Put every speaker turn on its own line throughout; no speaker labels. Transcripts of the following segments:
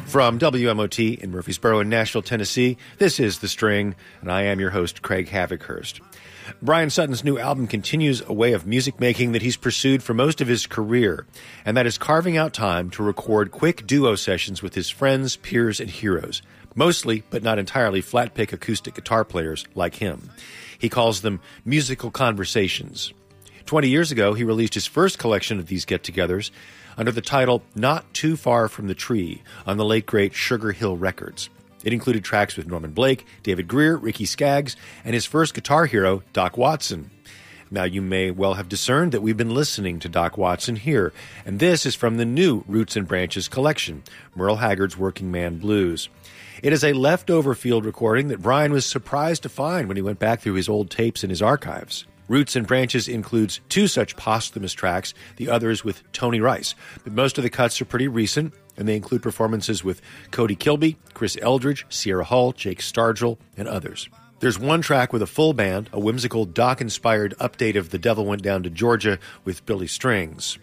From WMOT in Murfreesboro in Nashville, Tennessee, this is The String, and I am your host, Craig Havikhurst. Brian Sutton's new album continues a way of music making that he's pursued for most of his career, and that is carving out time to record quick duo sessions with his friends, peers, and heroes, mostly, but not entirely, flat-pick acoustic guitar players like him. He calls them musical conversations. 20 years ago, he released his first collection of these get-togethers under the title Not Too Far From the Tree on the late great Sugar Hill Records. It included tracks with Norman Blake, David Greer, Ricky Skaggs, and his first guitar hero, Doc Watson. Now, you may well have discerned that we've been listening to Doc Watson here, and this is from the new Roots and Branches collection, Merle Haggard's Working Man Blues. It is a leftover field recording that Brian was surprised to find when he went back through his old tapes in his archives. Roots and Branches includes two such posthumous tracks, the others with Tony Rice. But most of the cuts are pretty recent, and they include performances with Cody Kilby, Chris Eldridge, Sierra Hull, Jake Stargell, and others. There's one track with a full band, a whimsical Doc-inspired update of The Devil Went Down to Georgia with Billy Strings.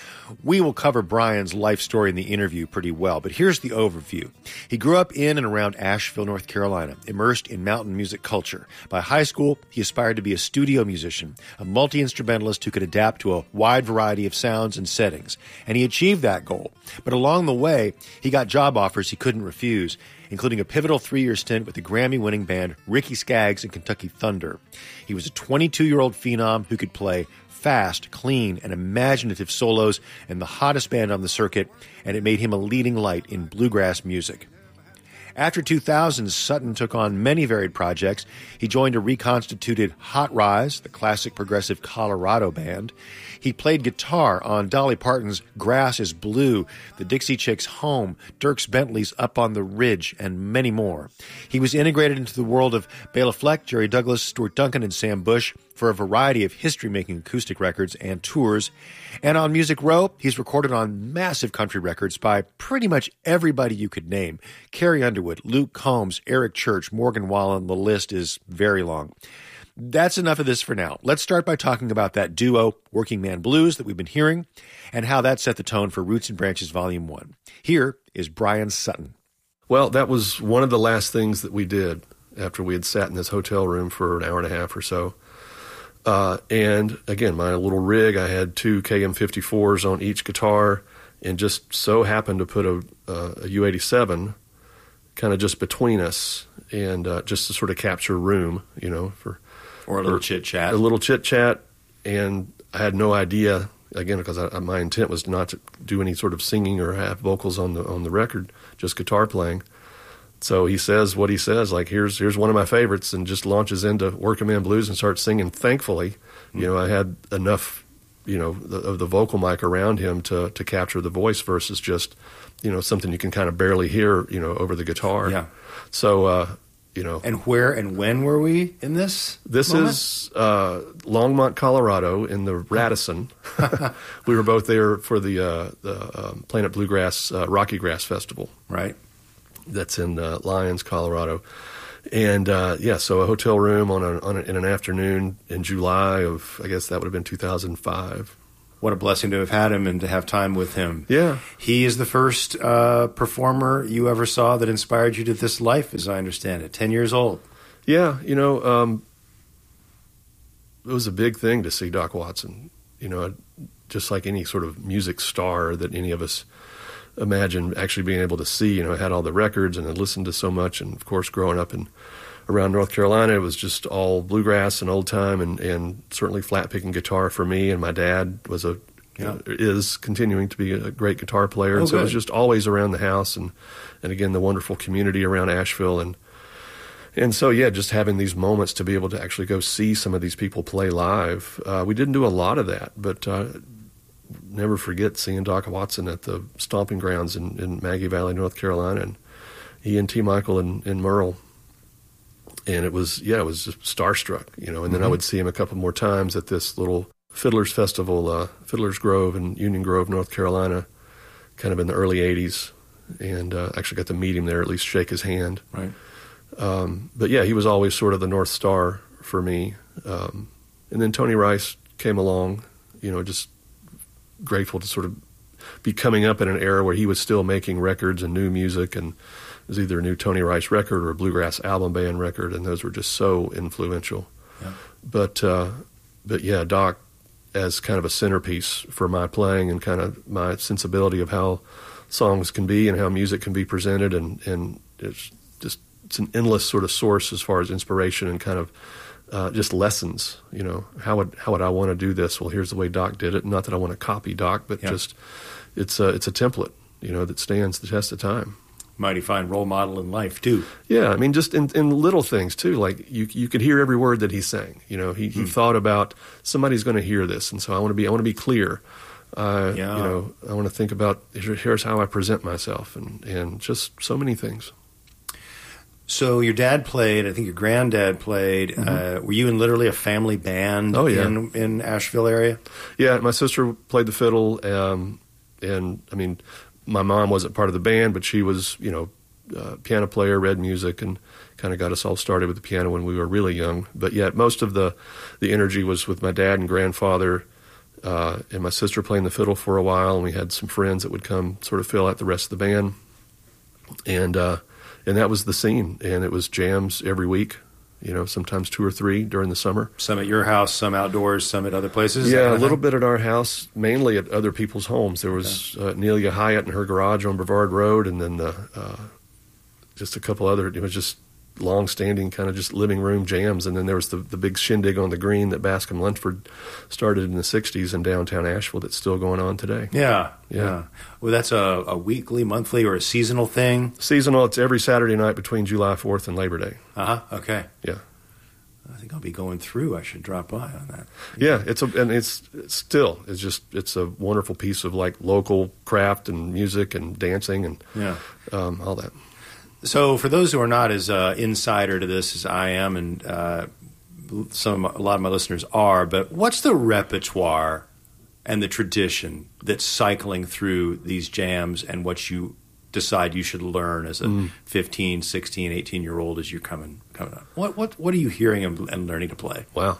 We will cover Brian's life story in the interview pretty well, but here's the overview. He grew up in and around Asheville, North Carolina, immersed in mountain music culture. By high school, he aspired to be a studio musician, a multi-instrumentalist who could adapt to a wide variety of sounds and settings. And he achieved that goal. But along the way, he got job offers he couldn't refuse, including a pivotal 3-year stint with the Grammy-winning band Ricky Skaggs and Kentucky Thunder. He was a 22-year-old phenom who could play fast, clean, and imaginative solos in the hottest band on the circuit, and it made him a leading light in bluegrass music. After 2000, Sutton took on many varied projects. He joined a reconstituted Hot Rise, the classic progressive Colorado band. He played guitar on Dolly Parton's Grass is Blue, the Dixie Chicks' Home, Dierks Bentley's Up on the Ridge, and many more. He was integrated into the world of Bela Fleck, Jerry Douglas, Stuart Duncan, and Sam Bush for a variety of history-making acoustic records and tours. And on Music Row, he's recorded on massive country records by pretty much everybody you could name. Carrie Underwood, Luke Combs, Eric Church, Morgan Wallen, the list is very long. That's enough of this for now. Let's start by talking about that duo, Working Man Blues, that we've been hearing, and how that set the tone for Roots and Branches Volume 1. Here is Brian Sutton.
Well, that was one of the last things that we did after we had sat in this hotel room for an hour and a half or so. And again, my little rig, I had 2 KM54s on each guitar and just so happened to put a U87 kind of just between us and just to sort of capture room, you know,
or a little chit-chat.
A little chit-chat, and I had no idea, again, because my intent was not to do any sort of singing or have vocals on the record, just guitar playing. So he says what he says, like, here's one of my favorites, and just launches into Working Man Blues and starts singing. Thankfully, you know, I had enough, you know, of the vocal mic around him to capture the voice versus just, you know, something you can kind of barely hear, you know, over the guitar.
Yeah.
So, you know.
And where and when were we in this moment?
Is Longmont, Colorado, in the Radisson. We were both there for the Planet Bluegrass Rocky Grass Festival.
Right.
That's in Lyons, Colorado. And, so a hotel room in an afternoon in July of, I guess that would have been 2005.
What a blessing to have had him and to have time with him.
Yeah.
He is the first performer you ever saw that inspired you to this life, as I understand it, 10 years old.
Yeah, you know, it was a big thing to see Doc Watson. You know, just like any sort of music star that any of us imagine actually being able to see. You know, I had all the records and I listened to so much. And, of course, growing up around North Carolina, it was just all bluegrass and old time and certainly flat-picking guitar for me. And my dad was is continuing to be a great guitar player. And so it was just always around the house and again, the wonderful community around Asheville. And so, yeah, just having these moments to be able to actually go see some of these people play live. We didn't do a lot of that, but never forget seeing Doc Watson at the stomping grounds in Maggie Valley, North Carolina, and he and T. Michael and Merle. And it was just starstruck, you know. And then I would see him a couple more times at this little Fiddlers Festival, Fiddlers Grove in Union Grove, North Carolina, kind of in the early 80s. And actually got to meet him there, at least shake his hand.
Right.
But yeah, he was always sort of the North Star for me. And then Tony Rice came along, you know, just grateful to sort of be coming up in an era where he was still making records and new music, and it was either a new Tony Rice record or a bluegrass album band record, and those were just so influential. Yeah. But yeah, Doc as kind of a centerpiece for my playing and kind of my sensibility of how songs can be and how music can be presented, and it's an endless sort of source as far as inspiration and kind of just lessons. How would I want to do this? Well, here's the way Doc did it. Not that I want to copy Doc, but just it's a template, that stands the test of time.
Mighty fine role model in life too.
Yeah, I mean, just in little things too. Like you could hear every word that he sang. He thought about somebody's going to hear this, and so I want to be clear. I want to think about here's how I present myself, and just so many things.
So your dad played, I think your granddad played. Mm-hmm. Were you in literally a family band in Asheville area?
Yeah, my sister played the fiddle, and I mean, my mom wasn't part of the band, but she was, piano player, read music, and kind of got us all started with the piano when we were really young. But yet most of the energy was with my dad and grandfather, and my sister playing the fiddle for a while, and we had some friends that would come sort of fill out the rest of the band. And that was the scene, and it was jams every week, sometimes 2 or 3 during the summer.
Some at your house, some outdoors, some at other places?
Yeah, a little bit at our house, mainly at other people's homes. There was Nelia Hyatt in her garage on Brevard Road, and then just a couple other, it was just long-standing kind of just living room jams. And then there was the big shindig on the green that Bascom Lunsford started in the 60s in downtown Asheville that's still going on today.
Yeah. Well, that's a weekly, monthly, or a seasonal thing?
Seasonal. It's every Saturday night between July 4th and Labor Day.
Okay.
Yeah.
I think I'll be going through. I should drop by on that.
Yeah, it's a wonderful piece of like local craft and music and dancing and all that.
So for those who are not as insider to this as I am, and a lot of my listeners are, but what's the repertoire and the tradition that's cycling through these jams and what you decide you should learn as a 15, 16, 18-year-old as you're coming up? What are you hearing and learning to play?
Wow.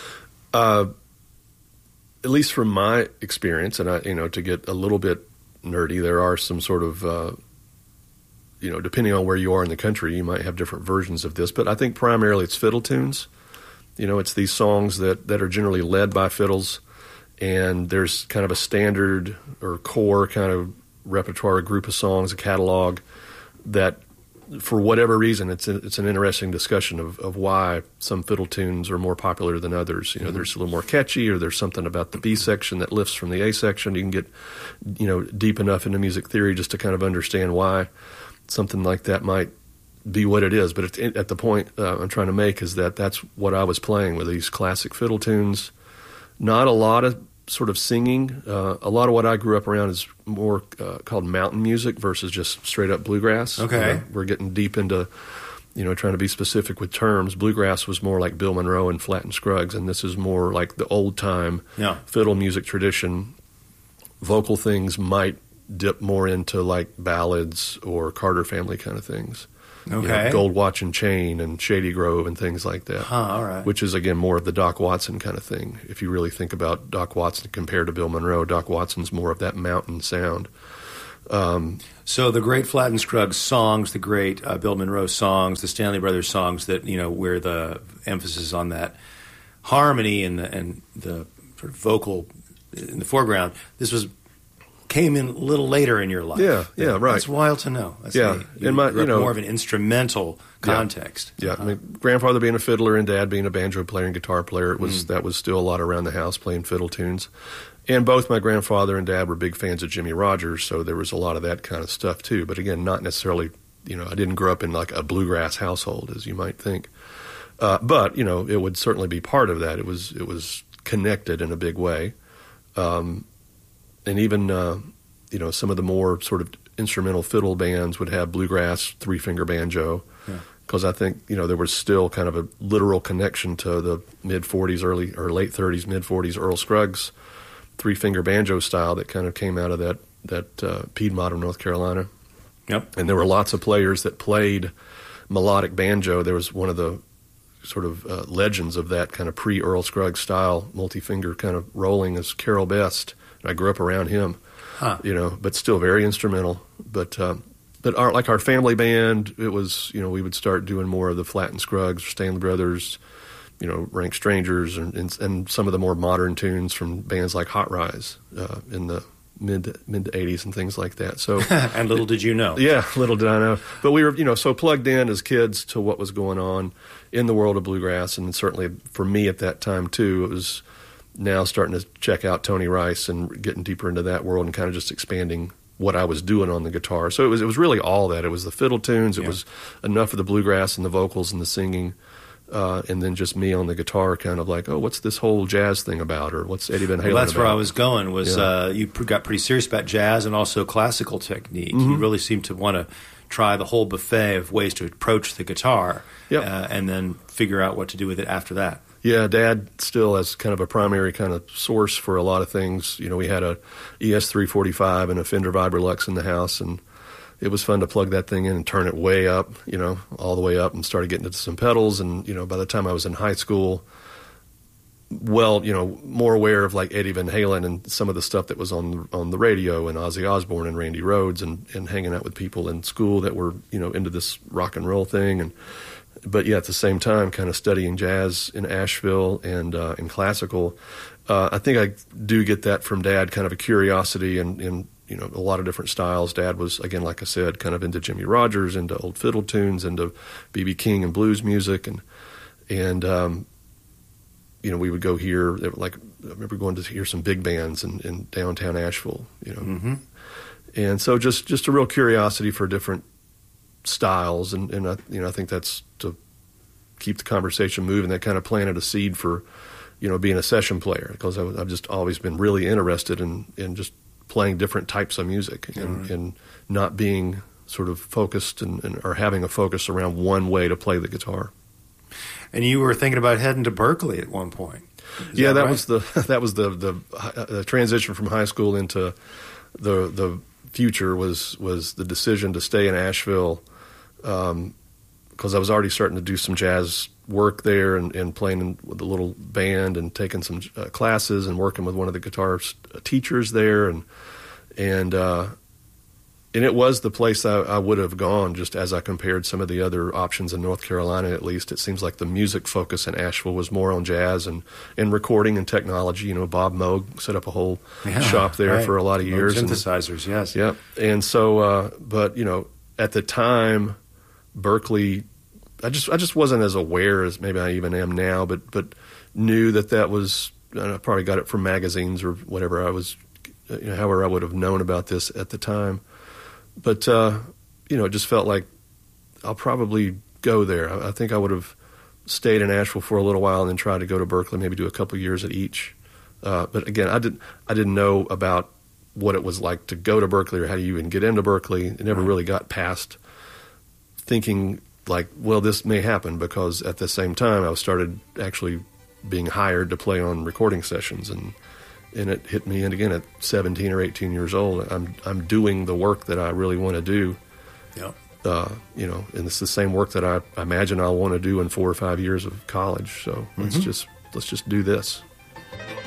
At least from my experience, and to get a little bit nerdy, there are some sort of depending on where you are in the country, you might have different versions of this, but I think primarily it's fiddle tunes. It's these songs that are generally led by fiddles, and there's kind of a standard or core kind of repertoire, a group of songs, a catalog that, for whatever reason, it's an interesting discussion of why some fiddle tunes are more popular than others. There's a little more catchy, or there's something about the B section that lifts from the A section. You can get, deep enough into music theory just to kind of understand why something like that might be what it is. But at the point I'm trying to make is that's what I was playing with these classic fiddle tunes. Not a lot of sort of singing. A lot of what I grew up around is more called mountain music versus just straight up bluegrass.
Okay.
We're getting deep into, trying to be specific with terms. Bluegrass was more like Bill Monroe and Flatt and Scruggs, and this is more like the old time fiddle music tradition. Vocal things might dip more into like ballads or Carter Family kind of things.
Okay.
Gold Watch and Chain and Shady Grove and things like that.
All right.
Which is, again, more of the Doc Watson kind of thing. If you really think about Doc Watson compared to Bill Monroe, Doc Watson's more of that mountain sound.
So the great Flatt and Scruggs songs, the great Bill Monroe songs, the Stanley Brothers songs that, where the emphasis on that harmony and the sort of vocal in the foreground, came in a little later in your life.
Yeah, right.
That's wild to know. That's
neat.
You grew up more of an instrumental context.
Yeah, I mean, grandfather being a fiddler and dad being a banjo player and guitar player, that was still a lot around the house playing fiddle tunes. And both my grandfather and dad were big fans of Jimmie Rodgers, so there was a lot of that kind of stuff too. But again, not necessarily, I didn't grow up in like a bluegrass household, as you might think. But, it would certainly be part of that. It was connected in a big way. And even, some of the more sort of instrumental fiddle bands would have bluegrass, three-finger banjo, because I think, there was still kind of a literal connection to the mid-40s, late 30s, mid-40s Earl Scruggs three-finger banjo style that kind of came out of that Piedmont of North Carolina.
Yep.
And there were lots of players that played melodic banjo. There was one of the sort of legends of that kind of pre-Earl Scruggs style multi-finger kind of rolling is Carol Best. I grew up around him. but still very instrumental. But our family band, it was, we would start doing more of the Flatt and Scruggs, Stanley Brothers, Rank Strangers, and some of the more modern tunes from bands like Hot Rise in the mid to 80s and things like that. So
and little did you know.
Yeah, little did I know. But we were, so plugged in as kids to what was going on in the world of bluegrass, and certainly for me at that time too, it was now starting to check out Tony Rice and getting deeper into that world and kind of just expanding what I was doing on the guitar. So it was really all that. It was the fiddle tunes, it was enough of the bluegrass and the vocals and the singing, and then just me on the guitar, kind of like, oh, what's this whole jazz thing about, or what's Eddie Van Halen about?
That's where I was going, was you got pretty serious about jazz and also classical technique. You really seemed to want to try the whole buffet of ways to approach the guitar, and then figure out what to do with it after that.
Yeah, Dad still has kind of a primary kind of source for a lot of things. We had a ES-345 and a Fender Vibrolux in the house, and it was fun to plug that thing in and turn it way up, all the way up, and started getting into some pedals. And, by the time I was in high school, more aware of like Eddie Van Halen and some of the stuff that was on the radio, and Ozzy Osbourne and Randy Rhoads, and hanging out with people in school that were, into this rock and roll thing. But at the same time, kind of studying jazz in Asheville and in classical. I think I do get that from Dad, kind of a curiosity in a lot of different styles. Dad was, again, like I said, kind of into Jimmie Rodgers, into old fiddle tunes, into B.B. King and blues music, and we would go hear, like, I remember going to hear some big bands in downtown Asheville, and so just a real curiosity for different styles, and I think that's to keep the conversation moving. That kind of planted a seed for being a session player, because I've just always been really interested in just playing different types of music, and not being sort of focused or having a focus around one way to play the guitar.
And you were thinking about heading to Berklee at one point.
That right? that was the transition from high school into the future was the decision to stay in Asheville, because I was already starting to do some jazz work there, and playing with a little band, and taking some classes, and working with one of the guitar teachers there, and it was the place I would have gone, just as I compared some of the other options in North Carolina. At least it seems like the music focus in Asheville was more on jazz and recording and technology. Bob Moog set up a whole shop there for a lot of years.
Synthesizers, yes.
Yeah, and so, but at the time, Berklee, I just wasn't as aware as maybe I even am now, but knew that was, I probably got it from magazines or whatever. I was, however I would have known about this at the time. But, it just felt like I'll probably go there. I think I would have stayed in Asheville for a little while and then tried to go to Berklee, maybe do a couple years at each. But again, I didn't know about what it was like to go to Berklee, or how do you even get into Berklee. It never really got past thinking like, well, this may happen, because at the same time I started actually being hired to play on recording sessions, and it hit me. And again, at 17 or 18 years old, I'm doing the work that I really want to do.
Yeah.
And it's the same work that I imagine I'll want to do in 4 or 5 years of college. So let's just do this.